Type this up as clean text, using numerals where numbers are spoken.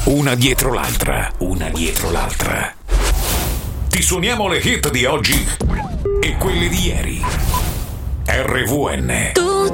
una dietro l'altra, una dietro l'altra. Ti suoniamo le hit di oggi e quelle di ieri. RVN.